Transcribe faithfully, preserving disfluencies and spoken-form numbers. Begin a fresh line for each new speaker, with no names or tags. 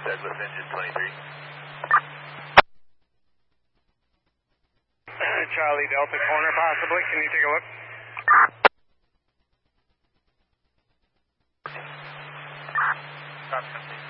Douglas engine twenty-three.
Charlie Delta corner possibly. Can you take a look?
Stop,